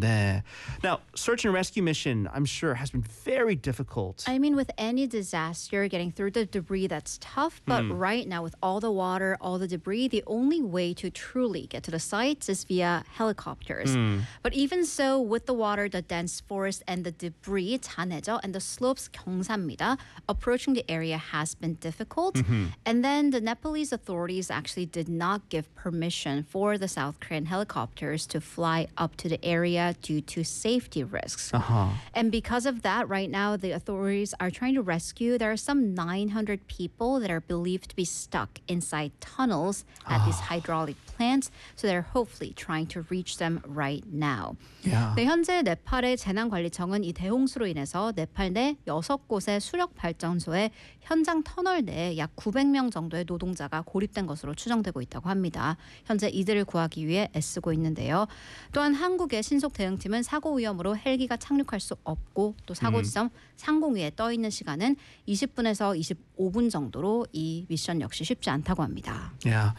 네. Now, search and rescue mission, I'm sure, has been very difficult. I mean, with any disaster, getting through the debris, that's tough. But right now, with all the water, all the debris, the only way to truly get to the sites is via helicopters. But even so, with the water, the dense forest, and the debris, 잔해져, and the slopes, 경사입니다, approaching the area has been difficult. And then the Nepalese authorities actually did not give permission for the South Korean helicopters to fly up to the area due to safety risks. And because of that, right now, the authorities are trying to rescue. There are some 900 people that are believed to be stuck inside tunnels at these hydraulic plants. So they're hopefully trying to reach them right now. Yeah. 네, 현재 네팔의 재난관리청은 이 대홍수로 인해서 네팔 내 6곳의 수력 발전소의 현장 터널 내에 약 900명 정도의 노동자가 고립된 것으로 추정되고 있다고 합니다. 현재 이들을 구하기 위해 애쓰고 있는데요. 또한 한국의 신속 대응팀은 사고 위험으로 헬기가 착륙할 수 없고 또 사고 지점 상공위에 떠 있는 시간은 20분에서 25분 정도로 이 미션 역시 쉽지 않다고 합니다. Yeah.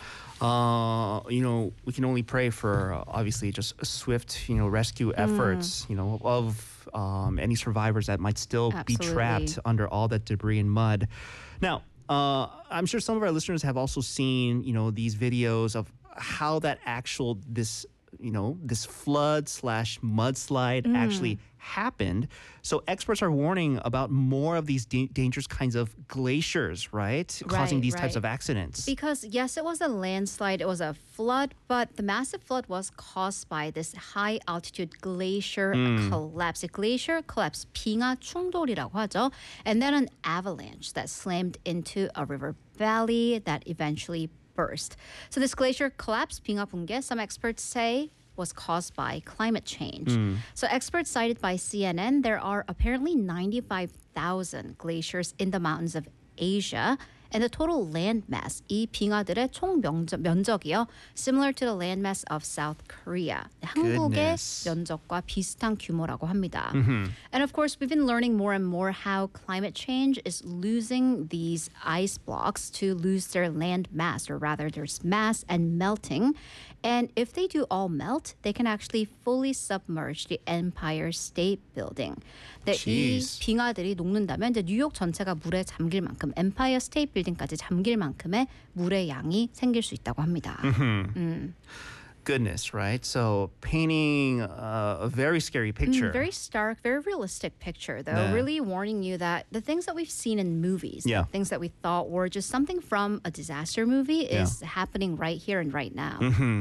We can only pray for obviously just swift, rescue efforts, of any survivors that might still be Absolutely. trapped under all that debris and mud. Now, I'm sure some of our listeners have also seen, these videos of how that this flood / mudslide actually happened. So experts are warning about more of these dangerous kinds of glaciers, right? Causing these types of accidents. Because yes, it was a landslide, it was a flood, but the massive flood was caused by this high altitude glacier collapse. A glacier collapse, 빙하 충돌이라고 하죠. And then an avalanche that slammed into a river valley that eventually burst. So this glacier collapse, 빙하 붕괴, some experts say was caused by climate change. So experts cited by CNN, there are apparently 95,000 glaciers in the mountains of Asia. And the total landmass, 이 빙하들의 총 면적이요, similar to the landmass of South Korea. 한국의 면적과 비슷한 규모라고 합니다. And of course, we've been learning more and more how climate change is losing these ice blocks to lose their land mass, or rather there's mass and melting. And if they do all melt, they can actually fully submerge the Empire State Building. 네, 이 빙하들이 녹는다면 이제 뉴욕 전체가 물에 잠길 만큼 Empire State Building까지 잠길 만큼의 물의 양이 생길 수 있다고 합니다. Goodness, right? So painting a very scary picture. Very stark, very realistic picture, though. 네. Really warning you that the things that we've seen in movies, the things that we thought were just something from a disaster movie is happening right here and right now.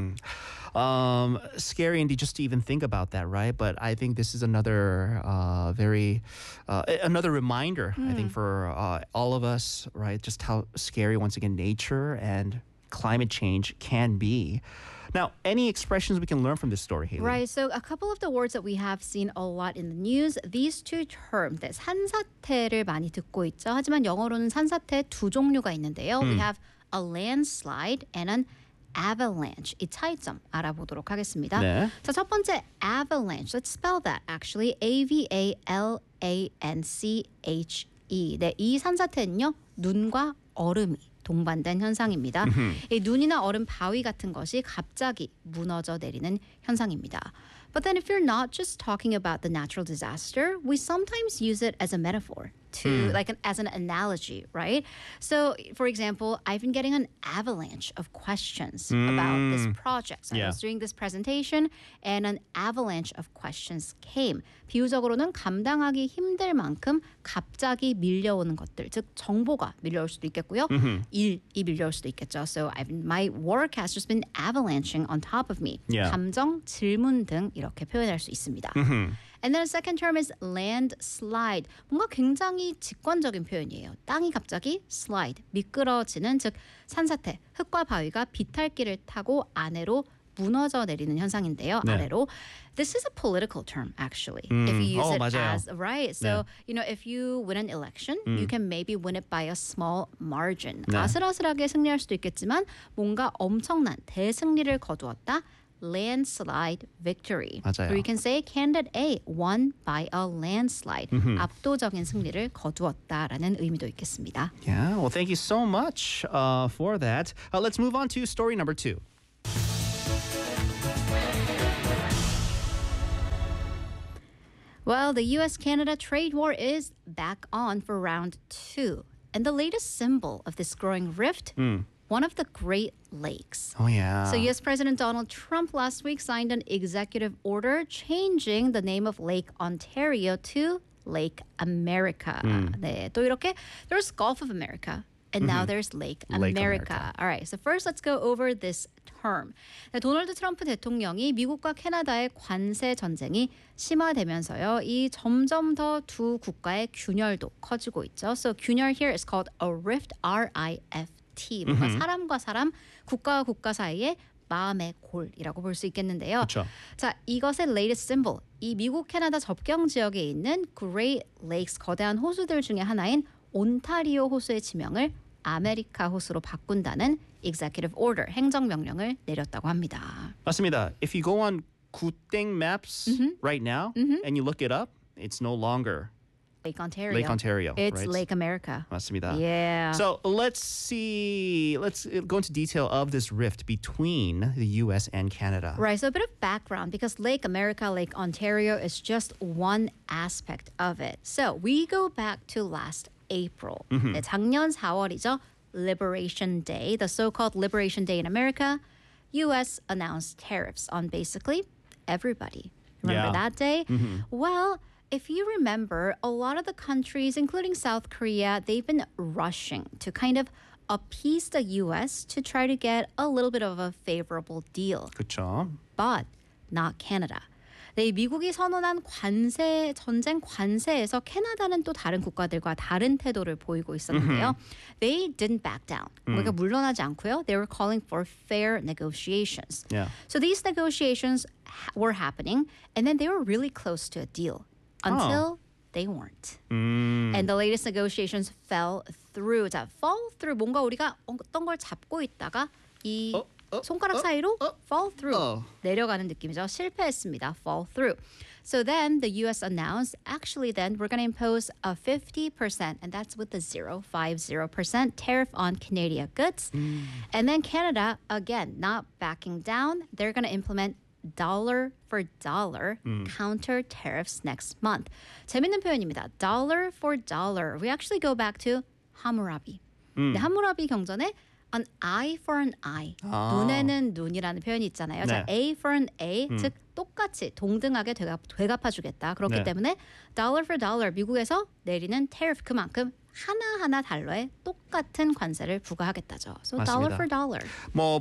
Scary indeed just to even think about that, right? But I think this is another another reminder, I think, for all of us, right? Just how scary, once again, nature and climate change can be. Now, any expressions we can learn from this story, Haley? Right, so a couple of the words that we have seen a lot in the news, these two terms, 네, 산사태를 많이 듣고 있죠. 하지만 영어로는 산사태 두 종류가 있는데요. We have a landslide and an avalanche. 이 차이점 알아보도록 하겠습니다. 네. 자, 첫 번째 avalanche. Let's spell that actually. A-V-A-L-A-N-C-H-E. 네, 이 산사태는요, 눈과 얼음이 동반된 현상입니다. 이 눈이나 얼음 바위 같은 것이 갑자기 무너져 내리는 현상입니다. But then if you're not just talking about the natural disaster, we sometimes use it as a metaphor. As an analogy, right? So, for example, I've been getting an avalanche of questions about this project. So I was doing this presentation and an avalanche of questions came. 비유적으로는 감당하기 힘들 만큼 갑자기 밀려오는 것들, 즉 정보가 밀려올 수도 있겠고요. 일이 밀려올 수도 있겠죠. So my work has just been avalanching on top of me. 감정, 질문 등 이렇게 표현할 수 있습니다. And then the second term is landslide. 뭔가 굉장히 직관적인 표현이에요. 땅이 갑자기 slide, 미끄러지는, 즉 산사태, 흙과 바위가 비탈길을 타고 아래로 무너져 내리는 현상인데요. 아래로. This is a political term, actually. If you use it 맞아요. as, right? So, if you win an election, you can maybe win it by a small margin. 아슬아슬하게 승리할 수도 있겠지만 뭔가 엄청난 대승리를 거두었다. Landslide victory. 맞아요. Or you can say candidate A won by a landslide. 압도적인 승리를 거두었다라는 의미도 있겠습니다. Yeah, well, thank you so much for that. Let's move on to story number 2. Well, the US-Canada trade war is back on for round 2. And the latest symbol of this growing rift, one of the Great Lakes. Oh, yeah. So US President Donald Trump last week signed an executive order changing the name of Lake Ontario to Lake America. 네, 또 이렇게 there's Gulf of America. And now there's Lake Lake America. America. All right, so first let's go over this term. 네, 도널드 트럼프 대통령이 미국과 캐나다의 관세 전쟁이 심화되면서요. 이 점점 더 두 국가의 균열도 커지고 있죠. So 균열 here is called a rift, R-I-F-T. 뭔가 사람과 사람, 국가와 국가 사이의 마음의 골이라고 볼 수 있겠는데요. 그렇죠. 자, 이것의 latest symbol, 이 미국 캐나다 접경 지역에 있는 Great Lakes 거대한 호수들 중에 하나인 온타리오 호수의 지명을 아메리카 호수로 바꾼다는 executive order, 행정명령을 내렸다고 합니다. 맞습니다. If you go on Kuteng maps right now and you look it up, it's no longer Lake Ontario. Lake Ontario. It's right? Lake America. 맞습니다. Yeah. So let's go into detail of this rift between the US and Canada. Right, so a bit of background because Lake America, Lake Ontario is just one aspect of it. So we go back to last April. 네, 작년 4월이죠. Liberation Day, the so-called Liberation Day in America. US announced tariffs on basically everybody. Remember Yeah. that day? Well, if you remember, a lot of the countries, including South Korea, they've been rushing to kind of appease the US to try to get a little bit of a favorable deal. 그렇죠. But not Canada. 네, 미국이 선언한 전쟁 관세에서 캐나다는 또 다른 국가들과 다른 태도를 보이고 있었는데요. They didn't back down. 그러니까 물러나지 않고요. They were calling for fair negotiations. Yeah. So these negotiations were happening, and then they were really close to a deal until they weren't. And the latest negotiations fell through. 자, fall through 뭔가 우리가 어떤 걸 잡고 있다가 이 손가락 사이로 fall through 내려가는 느낌이죠. 실패했습니다. Fall through. So then the US announced actually then we're going to impose a 50% and that's with the 50% tariff on Canadian goods. And then Canada again not backing down. They're going to implement dollar for dollar counter tariffs next month. 재밌는 표현입니다. Dollar for dollar. We actually go back to 하무라비. 네, 하무라비 경전에 an eye for an eye. 눈에는 눈이라는 표현이 있잖아요. 자, 네. A for an A, 즉 똑같이 동등하게 되갚아주겠다. 그렇기 네. 때문에 dollar for dollar 미국에서 내리는 tariff 그만큼 하나하나 달러에 똑같은 관세를 부과하겠다죠. So 맞습니다. dollar for dollar. 뭐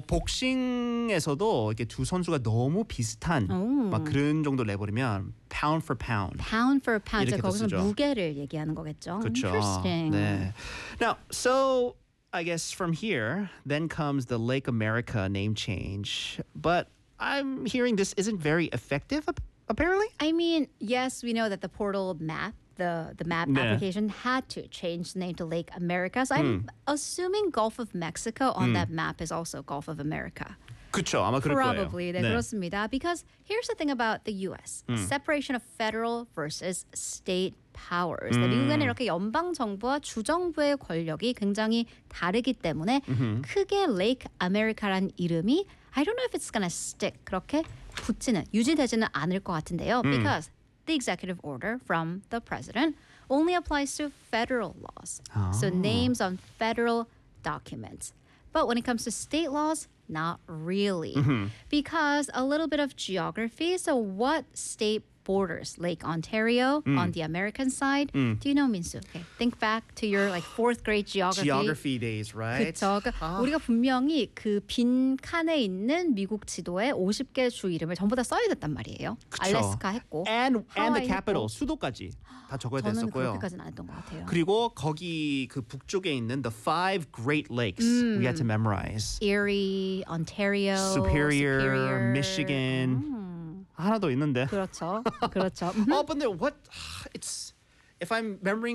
복싱에서도 이렇게 두 선수가 너무 비슷한 막 그런 정도 내버리면 pound for pound. Pound for pound. 이렇게 거기서 쓰죠. 무게를 얘기하는 거겠죠. 그렇죠. Interesting. 네. Now, so I guess from here, then comes the Lake America name change. But I'm hearing this isn't very effective, apparently. I mean, yes, we know that the portal map, the map 네. application had to change the name to Lake America. So I'm assuming Gulf of Mexico on that map is also Gulf of America. 그렇죠. 아마 그럴 Probably, 거예요. 네, 그렇습니다. Because here's the thing about the U.S. Separation of federal versus state powers. 네, 미국에는 이렇게 연방 정부와 주 정부의 권력이 굉장히 다르기 때문에 크게 Lake America란 이름이 I don't know if it's gonna stick. 그렇게 유지되지는 않을 것 같은데요. Because the executive order from the president only applies to federal laws. So names on federal documents. But when it comes to state laws, not really. Because a little bit of geography. So what state borders Lake Ontario on the American side? Do you know, Minsu? Okay, think back to your like fourth grade geography. Geography days, right? 그렇죠. 그러니까 우리가 분명히 그 빈 칸에 있는 미국 지도에 50개 주 이름을 전부 다 써야 됐단 말이에요. 그쵸. 알래스카 했고, And the 하와이 capital, 했고. 수도까지 다 적어야 저는 됐었고요. 그렇게까지는 안 했던 것 같아요. 그리고 거기 그 북쪽에 있는 the five Great Lakes we had to memorize. Erie, Ontario, Superior, Michigan. 하나 더 있는데. 그렇죠. 그렇죠. Oh, but then what? It's if I'm remembering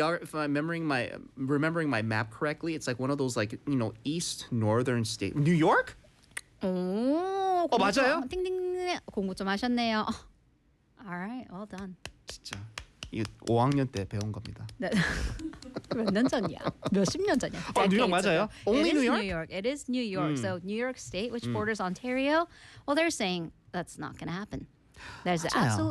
my map correctly, it's like one of those like east northern state. New York? 오, 맞아요? 띵띵 공부 좀 하셨네요. Alright, well done. 진짜 이게 5학년 때 배운 겁니다. 네. 몇 년 전이야? 몇십 년 전이야? 뉴욕 맞아요? Only It is New York? New York. It is New York. So New York State, which borders Ontario, well, they're saying that's not going to happen. There's 맞아요.